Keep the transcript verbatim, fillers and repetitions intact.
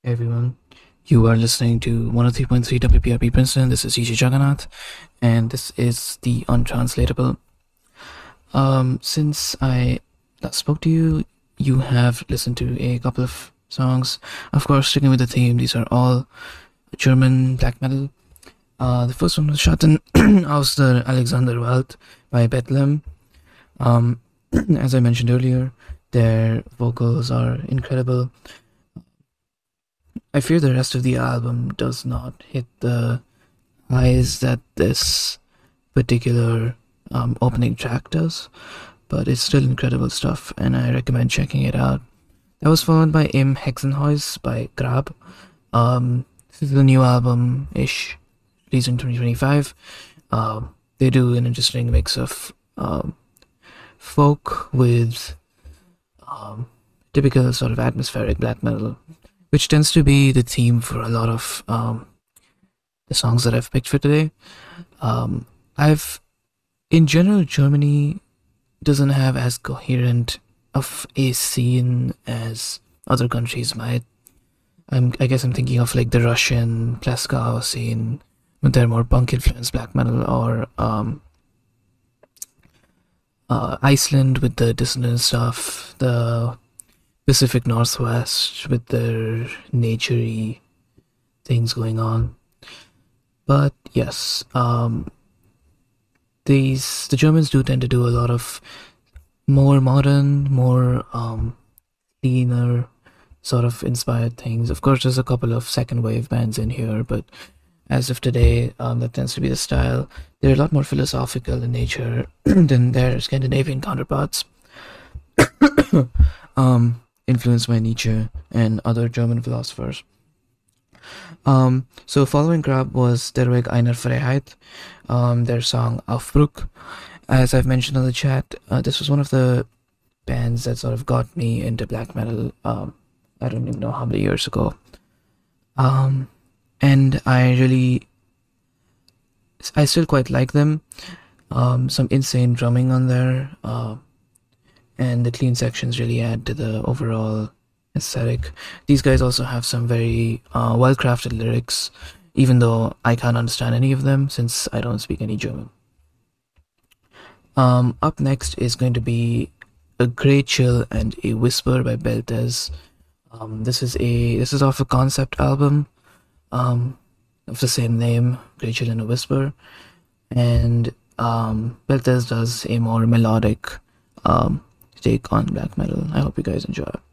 Hey everyone, you are listening to one oh three point three W P R P Princeton. This is E J Jagannath, and this is the Untranslatable. Um, since I last spoke to you, you have listened to a couple of songs. Of course, sticking with the theme, these are all German black metal. Uh, the first one was Schatten aus der Alexanderwelt by Bethlehem. Um, as I mentioned earlier, their vocals are incredible. I fear the rest of the album does not hit the highs that this particular um, opening track does, but it's still incredible stuff, and I recommend checking it out. That was followed by Im Hexenhaus by Grab. Um, this is a new album-ish, released in twenty twenty-five. Um, they do an interesting mix of um, folk with um, typical sort of atmospheric black metal, which tends to be the theme for a lot of um, the songs that I've picked for today. Um, I've, in general, Germany doesn't have as coherent of a scene as other countries might. I'm, I guess I'm thinking of like the Russian Plaskau scene with their more punk influenced black metal, or um, uh, Iceland with the dissonant stuff, the Pacific Northwest with their naturey things going on. But yes, um, these the Germans do tend to do a lot of more modern, more um, cleaner sort of inspired things. Of course, there's a couple of second wave bands in here, but as of today, um, that tends to be the style. They're a lot more philosophical in nature than their Scandinavian counterparts. um, influenced by Nietzsche and other German philosophers. Um, so following Grab was Der Weg einer Freiheit, um, their song Aufbruch. As I've mentioned in the chat, uh, this was one of the bands that sort of got me into black metal. Um, I don't even know how many years ago. Um, and I really, I still quite like them. Um, some insane drumming on there. Uh, and the clean sections really add to the overall aesthetic. These guys also have some very uh, well-crafted lyrics, even though I can't understand any of them since I don't speak any German. Um, up next is going to be A Grey Chill and a Whisper by Beltez. Um, this is a this is off a concept album um, of the same name, Grey Chill and a Whisper, and um, Beltez does a more melodic um, take on black metal. I hope you guys enjoy it.